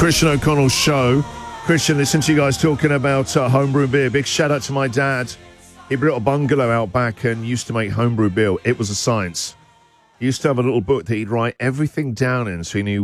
Christian O'Connell's show. Christian, listen to you guys talking about homebrew beer. Big shout out to my dad. He built a bungalow out back and used to make homebrew beer. It was a science. He used to have a little book that he'd write everything down in, so he knew